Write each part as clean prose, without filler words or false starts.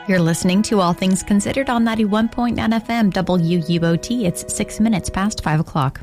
You're listening to All Things Considered on 91.9 FM WUOT. It's 6 minutes past 5 o'clock.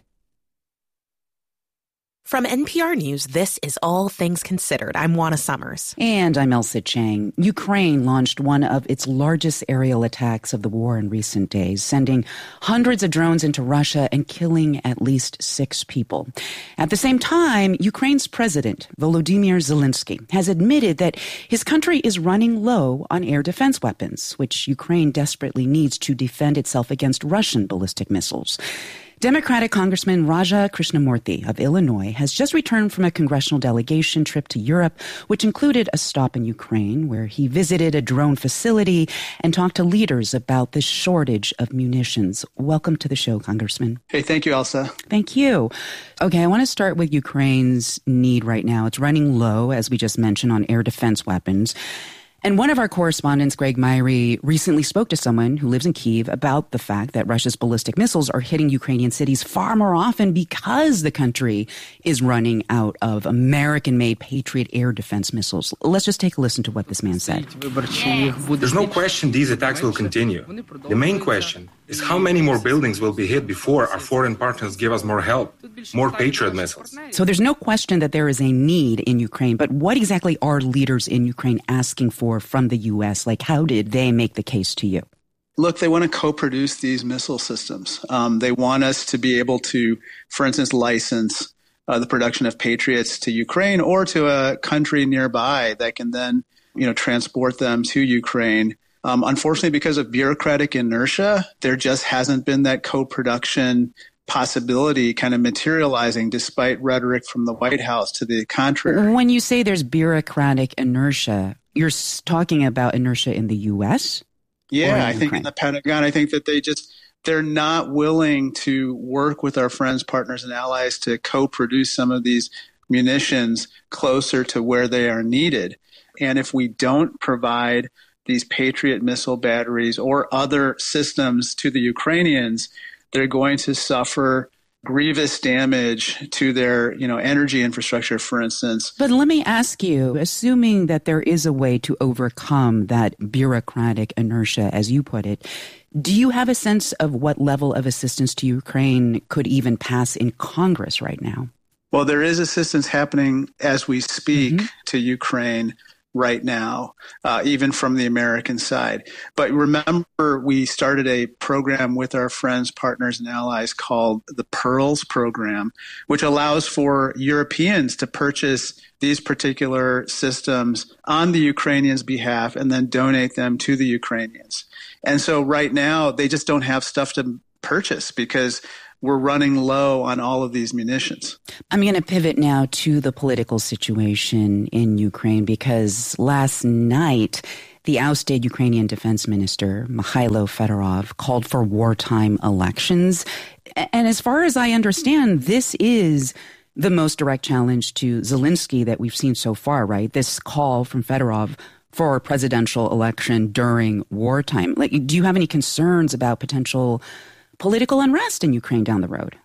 From NPR News, this is All Things Considered. I'm Juana Summers. And I'm Elsa Chang. Ukraine launched one of its largest aerial attacks of the war in recent days, sending hundreds of drones into Russia and killing at least 6 people. At the same time, Ukraine's president, Volodymyr Zelensky, has admitted that his country is running low on air defense weapons, which Ukraine desperately needs to defend itself against Russian ballistic missiles. Democratic Congressman Raja Krishnamurthy of Illinois has just returned from a congressional delegation trip to Europe, which included a stop in Ukraine, where he visited a drone facility and talked to leaders about the shortage of munitions. Welcome to the show, Congressman. Hey, thank you, Elsa. Thank you. Okay, I want to start with Ukraine's need right now. It's running low, as we just mentioned, on air defense weapons. And one of our correspondents, Greg Myrie, recently spoke to someone who lives in Kyiv about the fact that Russia's ballistic missiles are hitting Ukrainian cities far more often because the country is running out of American-made Patriot air defense missiles. Let's just take a listen to what this man said. There's no question these attacks will continue. The main question is how many more buildings will be hit before our foreign partners give us more help, more Patriot missiles. So there's no question that there is a need in Ukraine, but what exactly are leaders in Ukraine asking for from the U.S.? Like, how did they make the case to you? Look, they want to co-produce these missile systems. They want us to be able to, for instance, license the production of Patriots to Ukraine or to a country nearby that can then, transport them to Ukraine. Unfortunately, because of bureaucratic inertia, there just hasn't been that co-production possibility kind of materializing despite rhetoric from the White House to the contrary. When you say there's bureaucratic inertia, you're talking about inertia in the U.S.? Yeah, I think in the Pentagon, I think that they're not willing to work with our friends, partners, and allies to co-produce some of these munitions closer to where they are needed. And if we don't provide these Patriot missile batteries or other systems to the Ukrainians, they're going to suffer grievous damage to their, energy infrastructure, for instance. But let me ask you, assuming that there is a way to overcome that bureaucratic inertia, as you put it, do you have a sense of what level of assistance to Ukraine could even pass in Congress right now? Well, there is assistance happening as we speak to Ukraine right now, even from the American side. But remember, we started a program with our friends, partners, and allies called the PEARLS program, which allows for Europeans to purchase these particular systems on the Ukrainians' behalf and then donate them to the Ukrainians. And so right now, they just don't have stuff to purchase because we're running low on all of these munitions. I'm going to pivot now to the political situation in Ukraine because last night, the ousted Ukrainian defense minister, Mikhailo Fedorov, called for wartime elections. And as far as I understand, this is the most direct challenge to Zelensky that we've seen so far, right? This call from Fedorov for a presidential election during wartime. Do you have any concerns about potential political unrest in Ukraine down the road?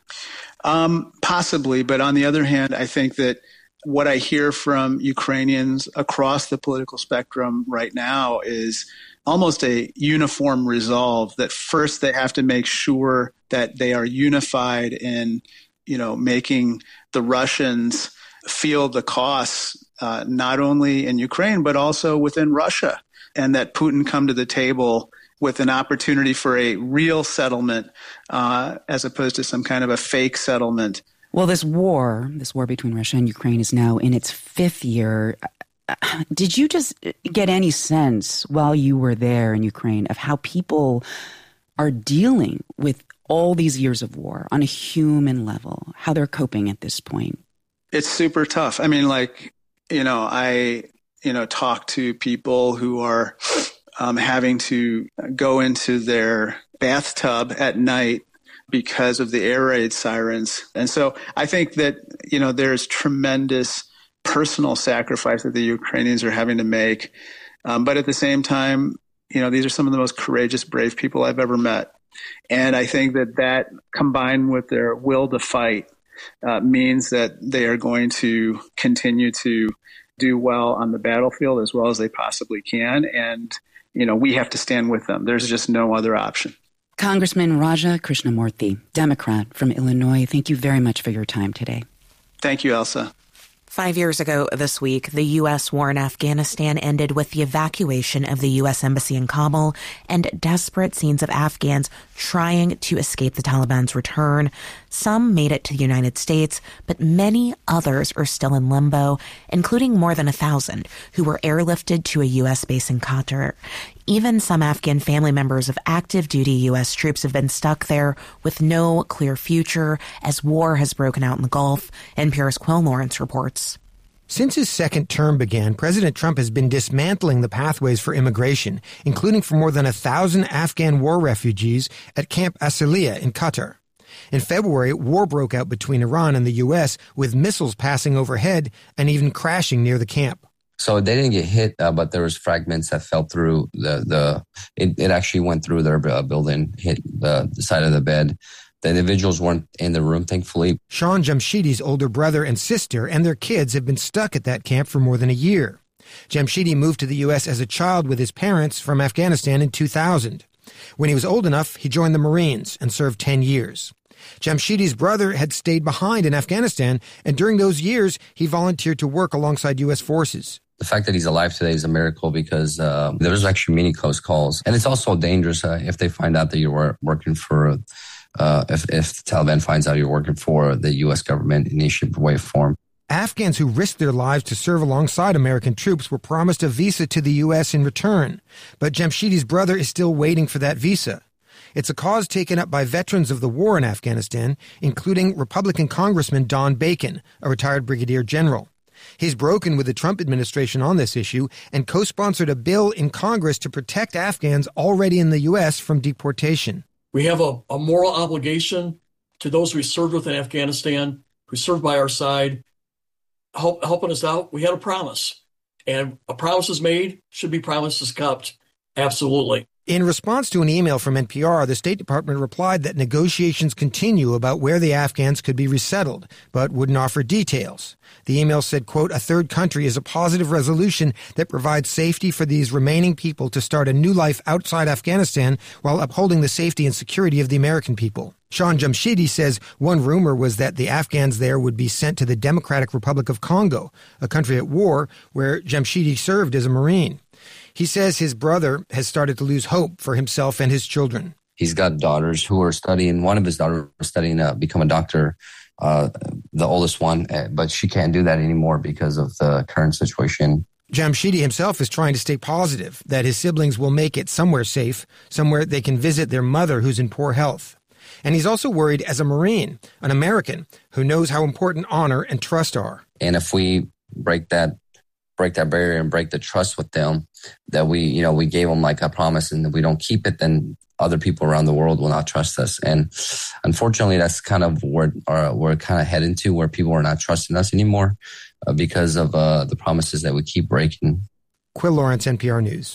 Possibly. But on the other hand, I think that what I hear from Ukrainians across the political spectrum right now is almost a uniform resolve that first they have to make sure that they are unified in, making the Russians feel the costs, not only in Ukraine, but also within Russia, and that Putin come to the table with an opportunity for a real settlement as opposed to some kind of a fake settlement. Well, this war between Russia and Ukraine is now in its 5th year. Did you just get any sense while you were there in Ukraine of how people are dealing with all these years of war on a human level, how they're coping at this point? It's super tough. I mean, I talk to people who are having to go into their bathtub at night because of the air raid sirens. And so I think that, there's tremendous personal sacrifice that the Ukrainians are having to make. But at the same time, these are some of the most courageous, brave people I've ever met. And I think that combined with their will to fight means that they are going to continue to do well on the battlefield as well as they possibly can. And, we have to stand with them. There's just no other option. Congressman Raja Krishnamurthy, Democrat from Illinois, thank you very much for your time today. Thank you, Elsa. 5 years ago this week, the U.S. war in Afghanistan ended with the evacuation of the U.S. Embassy in Kabul and desperate scenes of Afghans trying to escape the Taliban's return. Some made it to the United States, but many others are still in limbo, including more than 1,000 who were airlifted to a U.S. base in Qatar. Even some Afghan family members of active duty U.S. troops have been stuck there with no clear future as war has broken out in the Gulf. NPR's Quill Lawrence reports. Since his second term began, President Trump has been dismantling the pathways for immigration, including for more than 1,000 Afghan war refugees at Camp Asaliya in Qatar. In February, war broke out between Iran and the U.S., with missiles passing overhead and even crashing near the camp. So they didn't get hit, but there was fragments that fell through it actually went through their building, hit the side of the bed. The individuals weren't in the room, thankfully. Sean Jamshidi's older brother and sister and their kids have been stuck at that camp for more than a year. Jamshidi moved to the U.S. as a child with his parents from Afghanistan in 2000. When he was old enough, he joined the Marines and served 10 years. Jamshidi's brother had stayed behind in Afghanistan, and during those years, he volunteered to work alongside U.S. forces. The fact that he's alive today is a miracle because there was actually many close calls. And it's also dangerous if they find out that you were working for, if the Taliban finds out you're working for the U.S. government in any shape or way or form. Afghans who risked their lives to serve alongside American troops were promised a visa to the U.S. in return. But Jamshidi's brother is still waiting for that visa. It's a cause taken up by veterans of the war in Afghanistan, including Republican Congressman Don Bacon, a retired brigadier general. He's broken with the Trump administration on this issue and co-sponsored a bill in Congress to protect Afghans already in the U.S. from deportation. We have a moral obligation to those we served with in Afghanistan, who served by our side, helping us out. We had a promise, and a promise is made, should be promises kept. Absolutely. In response to an email from NPR, the State Department replied that negotiations continue about where the Afghans could be resettled, but wouldn't offer details. The email said, quote, "A third country is a positive resolution that provides safety for these remaining people to start a new life outside Afghanistan while upholding the safety and security of the American people." Sean Jamshidi says one rumor was that the Afghans there would be sent to the Democratic Republic of Congo, a country at war where Jamshidi served as a Marine. He says his brother has started to lose hope for himself and his children. He's got daughters who are studying. One of his daughters was studying to become a doctor, the oldest one, but she can't do that anymore because of the current situation. Jamshidi himself is trying to stay positive that his siblings will make it somewhere safe, somewhere they can visit their mother who's in poor health. And he's also worried as a Marine, an American, who knows how important honor and trust are. And if we break that barrier and break the trust with them, that we gave them like a promise and that we don't keep it, then other people around the world will not trust us. And unfortunately, that's kind of where we're kind of heading to, where people are not trusting us anymore because of the promises that we keep breaking. Quill Lawrence, NPR News.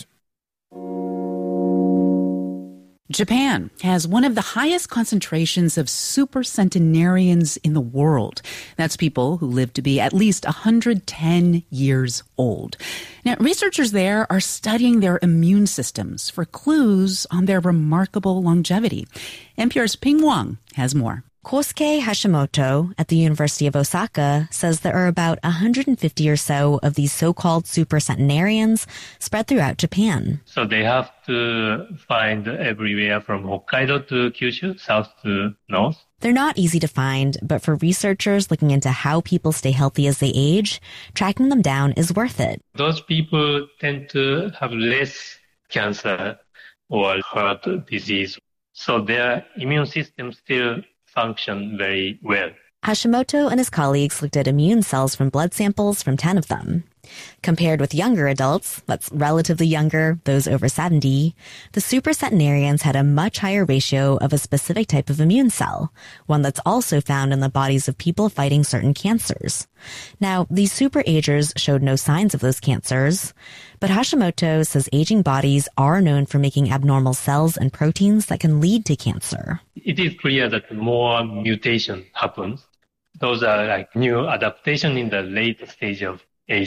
Japan has one of the highest concentrations of supercentenarians in the world. That's people who live to be at least 110 years old. Now, researchers there are studying their immune systems for clues on their remarkable longevity. NPR's Ping Wang has more. Kosuke Hashimoto at the University of Osaka says there are about 150 or so of these so-called supercentenarians spread throughout Japan. So they have to find everywhere from Hokkaido to Kyushu, south to north. They're not easy to find, but for researchers looking into how people stay healthy as they age, tracking them down is worth it. Those people tend to have less cancer or heart disease, so their immune system still function very well. Hashimoto and his colleagues looked at immune cells from blood samples from 10 of them. Compared with younger adults, that's relatively younger, those over 70, the supercentenarians had a much higher ratio of a specific type of immune cell, one that's also found in the bodies of people fighting certain cancers. Now, these superagers showed no signs of those cancers, but Hashimoto says aging bodies are known for making abnormal cells and proteins that can lead to cancer. It is clear that more mutation happens. Those are like new adaptation in the late stage of aging.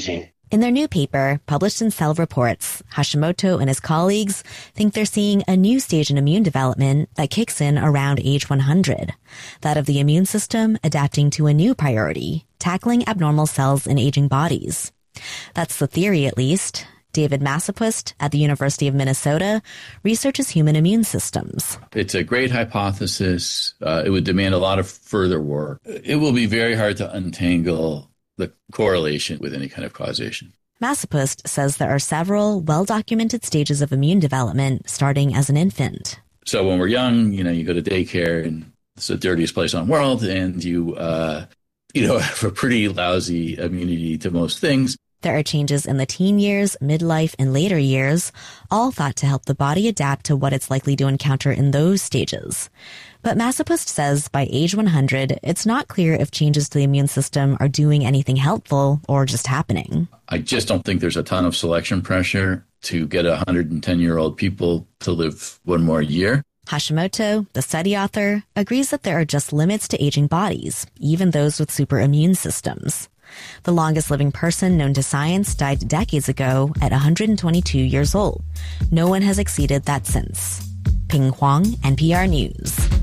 In their new paper, published in Cell Reports, Hashimoto and his colleagues think they're seeing a new stage in immune development that kicks in around age 100, that of the immune system adapting to a new priority, tackling abnormal cells in aging bodies. That's the theory, at least. David Massapust at the University of Minnesota researches human immune systems. It's a great hypothesis. It would demand a lot of further work. It will be very hard to untangle the correlation with any kind of causation. Massapust says there are several well-documented stages of immune development starting as an infant. So when we're young, you go to daycare and it's the dirtiest place on the world, and you have a pretty lousy immunity to most things. There are changes in the teen years, midlife, and later years, all thought to help the body adapt to what it's likely to encounter in those stages. But Massapust says by age 100, it's not clear if changes to the immune system are doing anything helpful or just happening. I just don't think there's a ton of selection pressure to get 110-year-old people to live one more year. Hashimoto, the study author, agrees that there are just limits to aging bodies, even those with super immune systems. The longest living person known to science died decades ago at 122 years old. No one has exceeded that since. Ping Huang, NPR News.